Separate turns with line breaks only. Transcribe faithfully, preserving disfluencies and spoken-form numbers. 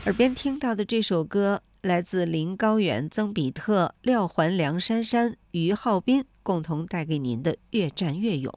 耳边听到的这首歌来自林高远、曾比特、廖环、梁珊珊、于浩斌共同带给您的《越战越勇》。